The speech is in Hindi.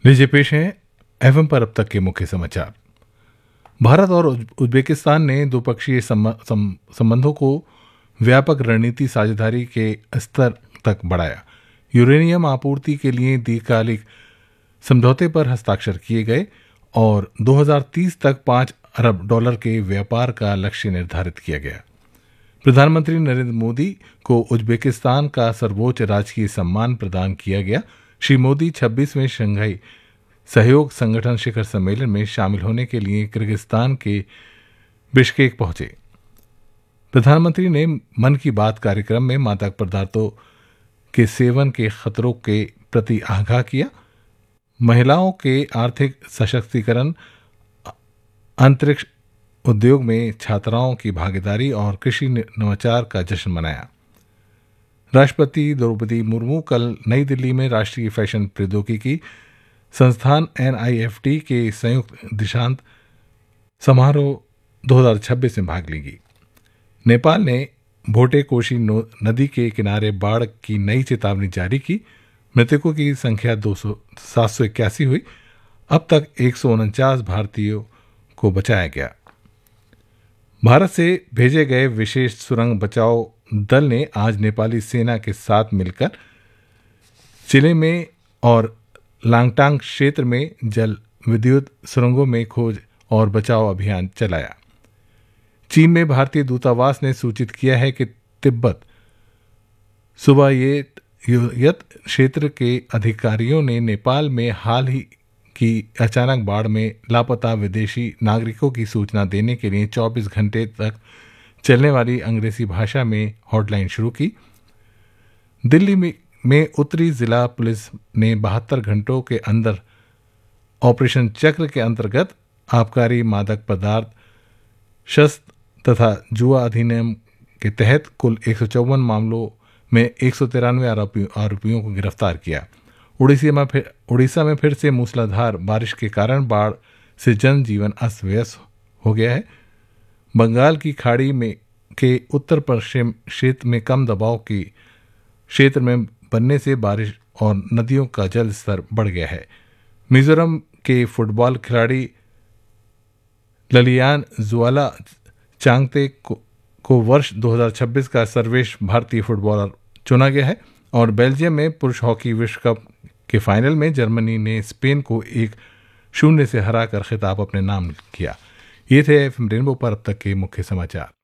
लीजिए पेश है एफएम पर अब तक के मुख्य समाचार। भारत और उज्बेकिस्तान ने द्विपक्षीय संबंधों को व्यापक रणनीति साझेदारी के स्तर तक बढ़ाया। यूरेनियम आपूर्ति के लिए दीर्घकालिक समझौते पर हस्ताक्षर किए गए और 2030 तक $5 अरब के व्यापार का लक्ष्य निर्धारित किया गया। प्रधानमंत्री नरेंद्र मोदी को उज्बेकिस्तान का सर्वोच्च राजकीय सम्मान प्रदान किया गया। श्री मोदी 26वें शंघाई सहयोग संगठन शिखर सम्मेलन में शामिल होने के लिए किर्गिस्तान के बिश्केक पहुंचे। प्रधानमंत्री ने मन की बात कार्यक्रम में मादक पदार्थों के सेवन के खतरों के प्रति आगाह किया। महिलाओं के आर्थिक सशक्तिकरण, अंतरिक्ष उद्योग में छात्राओं की भागीदारी और कृषि नवाचार का जश्न मनाया। राष्ट्रपति द्रौपदी मुर्मू कल नई दिल्ली में राष्ट्रीय फैशन प्रौद्योगिकी संस्थान NIFT के संयुक्त दीक्षांत समारोह 2026 में भाग लेंगी। नेपाल ने भोटे कोशी नदी के किनारे बाढ़ की नई चेतावनी जारी की। मृतकों की संख्या 781 हुई। अब तक 149 भारतीयों को बचाया गया। भारत से भेजे गए विशेष सुरंग बचाव दल ने आज नेपाली सेना के साथ मिलकर चिले में और लांगटांग क्षेत्र में जल विद्युत सुरंगों में खोज और बचाव अभियान चलाया। चीन में भारतीय दूतावास ने सूचित किया है कि तिब्बत सुबायेत क्षेत्र के अधिकारियों ने नेपाल में हाल ही की अचानक बाढ़ में लापता विदेशी नागरिकों की सूचना देने के लिए 24 घंटे तक चलने वाली अंग्रेजी भाषा में हॉटलाइन शुरू की। दिल्ली में उत्तरी जिला पुलिस ने 72 घंटों के अंदर ऑपरेशन चक्र के अंतर्गत आबकारी मादक पदार्थ, शस्त्र तथा जुआ अधिनियम के तहत कुल 154 मामलों में 193 आरोपियों को गिरफ्तार किया। उड़ीसा में फिर से मूसलाधार बारिश के कारण बाढ़ से जनजीवन अस्त व्यस्त हो गया है। बंगाल की खाड़ी में के उत्तर पश्चिम क्षेत्र में कम दबाव के क्षेत्र में बनने से बारिश और नदियों का जल स्तर बढ़ गया है। मिजोरम के फुटबॉल खिलाड़ी ललियान जुआला चांगते को वर्ष 2026 का सर्वश्रेष्ठ भारतीय फुटबॉलर चुना गया है। और बेल्जियम में पुरुष हॉकी विश्व कप के फाइनल में जर्मनी ने स्पेन को 1-0 से हराकर खिताब अपने नाम किया। ये थे एफएम रेनबो पर अब तक के मुख्य समाचार।